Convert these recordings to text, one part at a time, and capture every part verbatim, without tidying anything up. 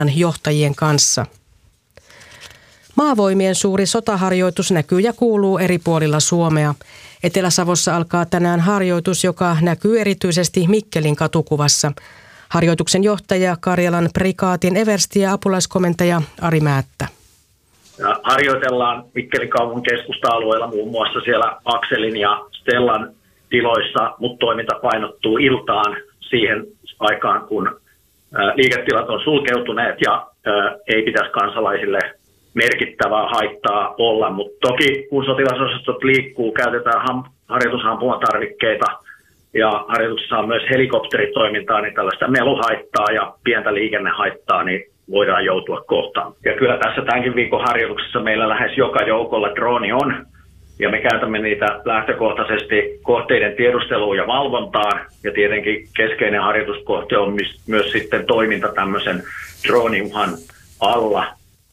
johtajien kanssa. Maavoimien suuri sotaharjoitus näkyy ja kuuluu eri puolilla Suomea. Etelä-Savossa alkaa tänään harjoitus, joka näkyy erityisesti Mikkelin katukuvassa. Harjoituksen johtaja Karjalan prikaatin eversti ja apulaiskomentaja Ari Määttä. Ja harjoitellaan Mikkelin kaupungin keskusta-alueella muun muassa siellä Akselin ja Stellan tiloissa, mutta toiminta painottuu iltaan siihen aikaan, kun liiketilat on sulkeutuneet ja ei pitäisi kansalaisille merkittävää haittaa olla, mutta toki kun sotilasosastot liikkuu, käytetään ham- harjoitusampumatarvikkeita ja harjoituksessa on myös helikopteritoimintaa, niin tällaista meluhaittaa ja pientä liikennehaittaa niin voidaan joutua kohtaan. Ja kyllä tässä tämänkin viikon harjoituksessa meillä lähes joka joukolla drooni on, ja me käytämme niitä lähtökohtaisesti kohteiden tiedusteluun ja valvontaan, ja tietenkin keskeinen harjoituskohte on myös sitten toiminta tämmöisen drooniuhan alla.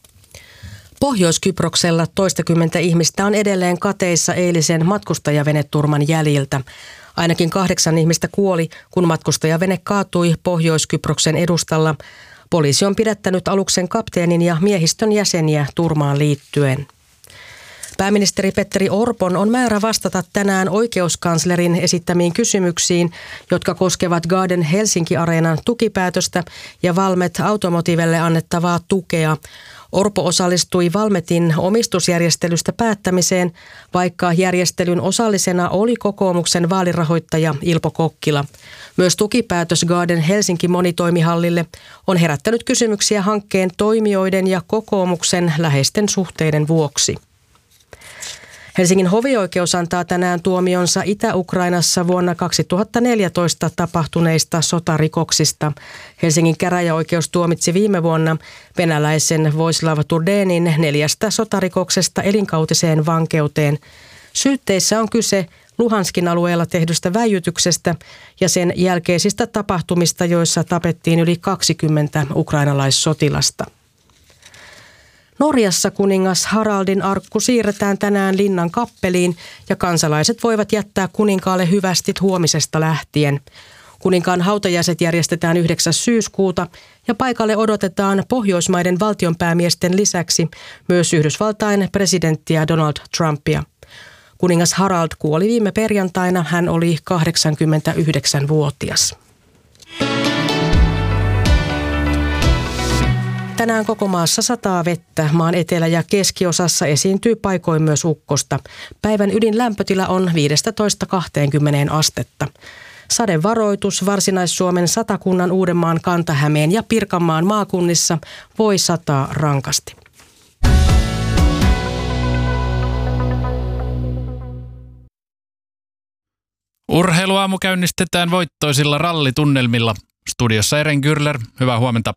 Pohjois-Kyproksella toistakymmentä ihmistä on edelleen kateissa eilisen matkustajaveneturman jäljiltä. Ainakin kahdeksan ihmistä kuoli, kun matkustajavene kaatui Pohjois-Kyproksen edustalla. Poliisi on pidättänyt aluksen kapteenin ja miehistön jäseniä turmaan liittyen. Pääministeri Petteri Orpon on määrä vastata tänään oikeuskanslerin esittämiin kysymyksiin, jotka koskevat Garden Helsinki-areenan tukipäätöstä ja Valmet Automotivelle annettavaa tukea. Orpo osallistui Valmetin omistusjärjestelystä päättämiseen, vaikka järjestelyn osallisena oli kokoomuksen vaalirahoittaja Ilpo Kokkila. Myös tukipäätös Garden Helsinki monitoimihallille on herättänyt kysymyksiä hankkeen toimijoiden ja kokoomuksen läheisten suhteiden vuoksi. Helsingin hovioikeus antaa tänään tuomionsa Itä-Ukrainassa vuonna kaksituhattaneljätoista tapahtuneista sotarikoksista. Helsingin käräjäoikeus tuomitsi viime vuonna venäläisen Voislav Turdenin neljästä sotarikoksesta elinkautiseen vankeuteen. Syytteissä on kyse Luhanskin alueella tehdystä väijytyksestä ja sen jälkeisistä tapahtumista, joissa tapettiin yli kaksikymmentä ukrainalaissotilasta. Norjassa kuningas Haraldin arkku siirretään tänään linnan kappeliin ja kansalaiset voivat jättää kuninkaalle hyvästit huomisesta lähtien. Kuninkaan hautajaiset järjestetään yhdeksäs syyskuuta ja paikalle odotetaan Pohjoismaiden valtionpäämiesten lisäksi myös Yhdysvaltain presidenttiä Donald Trumpia. Kuningas Harald kuoli viime perjantaina, hän oli kahdeksankymmentäyhdeksänvuotias. Tänään koko maassa sataa vettä. Maan etelä- ja keskiosassa esiintyy paikoin myös ukkosta. Päivän ydinlämpötila on viisitoista kaksikymmentä astetta. Sadevaroitus Varsinais-Suomen, Satakunnan, Uudenmaan, Kanta-Hämeen ja Pirkanmaan maakunnissa voi sataa rankasti. Urheiluaamu käynnistetään voittoisilla rallitunnelmilla. Studiossa Eren Kyrler, hyvää huomenta.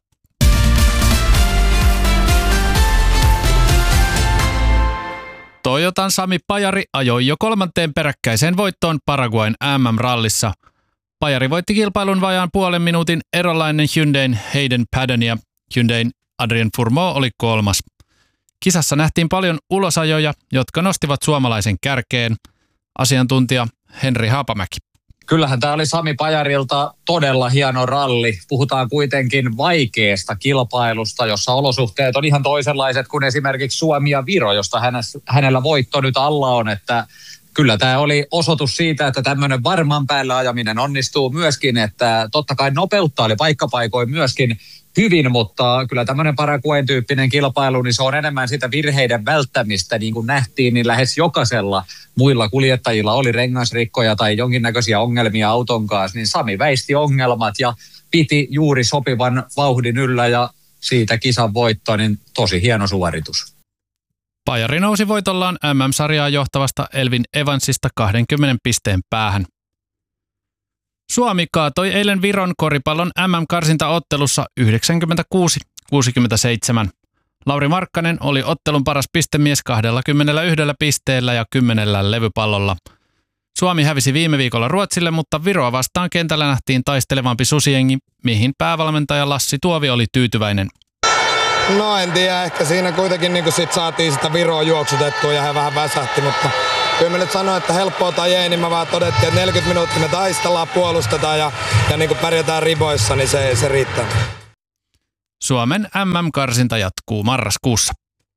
Toyotan Sami Pajari ajoi jo kolmanteen peräkkäiseen voittoon Paraguayn M M-rallissa. Pajari voitti kilpailun vajaan puolen minuutin erolainen Hyundain Hayden Paddon ja Hyundain Adrien Fourmaux oli kolmas. Kisassa nähtiin paljon ulosajoja, jotka nostivat suomalaisen kärkeen. Asiantuntija Henri Haapamäki. Kyllähän tämä oli Sami Pajarilta todella hieno ralli. Puhutaan kuitenkin vaikeasta kilpailusta, jossa olosuhteet on ihan toisenlaiset kuin esimerkiksi Suomi ja Viro, josta hänellä voitto nyt alla on. Että kyllä tämä oli osoitus siitä, että tämmöinen varman päällä ajaminen onnistuu myöskin, että totta kai nopeutta oli paikkapaikoin myöskin hyvin, mutta kyllä tämmöinen Paraguayn tyyppinen kilpailu, niin se on enemmän sitä virheiden välttämistä, niin kuin nähtiin, niin lähes jokaisella muilla kuljettajilla oli rengasrikkoja tai jonkinnäköisiä ongelmia auton kanssa, niin Sami väisti ongelmat ja piti juuri sopivan vauhdin yllä ja siitä kisan voitto, niin tosi hieno suoritus. Pajari nousi voitollaan M M-sarjaa johtavasta Elvin Evansista kaksikymmentä pisteen päähän. Suomi kaatoi eilen Viron koripallon M M-karsintaottelussa yhdeksänkymmentäkuusi kuusikymmentäseitsemän. Lauri Markkanen oli ottelun paras pistemies kaksikymmentäyksi pisteellä ja kymmenellä levypallolla. Suomi hävisi viime viikolla Ruotsille, mutta Viroa vastaan kentällä nähtiin taistelevampi susijengi, mihin päävalmentaja Lassi Tuovi oli tyytyväinen. No en tiedä, ehkä siinä kuitenkin niin sit saatiin sitä Viroa juoksutettua ja he vähän väsähti, mutta kyllä mä nyt sanoin, että helppoa tai ei, niin mä vaan todettiin, että neljäkymmentä minuuttia me taistellaan, puolustetaan ja, ja niin kuin pärjätään riboissa, niin se, se riittää. Suomen äm äm-karsinta jatkuu marraskuussa.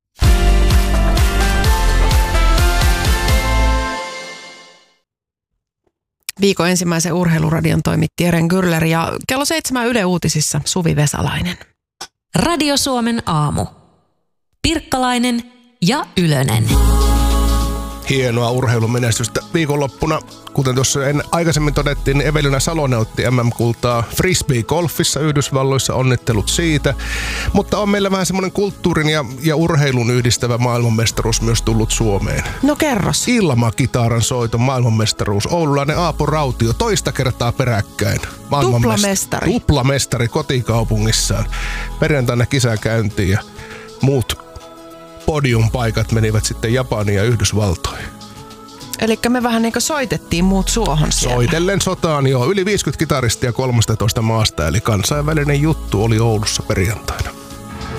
Viikon ensimmäisen urheiluradion toimitti Eren Gürler ja kello seitsemän Yle Uutisissa Suvi Vesalainen. Radio Suomen aamu. Pirkkalainen ja Ylönen. Hienoa urheilumenestystä viikonloppuna. Kuten tuossa en aikaisemmin todettiin, niin Evelina Salonen otti äm äm-kultaa frisbee-golfissa Yhdysvalloissa. Onnittelut siitä. Mutta on meillä vähän semmoinen kulttuurin ja, ja urheilun yhdistävä maailmanmestaruus myös tullut Suomeen. No kerros. Ilmakitaran soiton maailmanmestaruus. Oululainen Aapo Rautio toista kertaa peräkkäin. Tuplamestari. Tuplamestari kotikaupungissaan. Perjantaina kisa käyntiin ja muut podiumpaikat menivät sitten Japaniin ja Yhdysvaltoihin. Eli me vähän niin kuin soitettiin muut suohon siellä. Soitellen sotaan, joo. Yli viisikymmentä kitaristia kolmestatoista maasta, eli kansainvälinen juttu oli Oulussa perjantaina.